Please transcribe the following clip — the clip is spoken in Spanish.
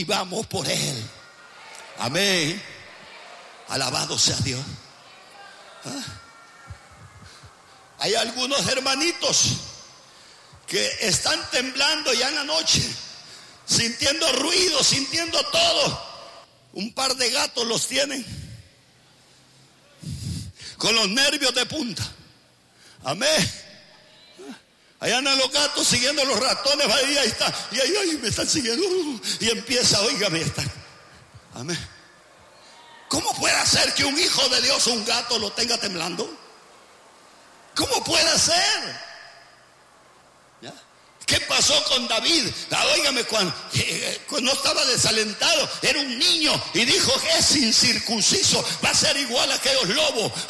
y vamos por él. Amén. Alabado sea Dios. Hay algunos hermanitos que están temblando ya en la noche, sintiendo ruido, sintiendo todo. Un par de gatos los tienen con los nervios de punta. Amén. Allá andan los gatos siguiendo los ratones. Ahí está. Y ahí me están siguiendo. Y empieza, oígame, está. Amén. ¿Cómo puede ser que un hijo de Dios o un gato lo tenga temblando? ¿Cómo puede ser? ¿Ya? ¿Qué pasó con David? Óigame, cuando estaba desalentado, era un niño y dijo que es incircunciso, va a ser igual a aquellos lobos.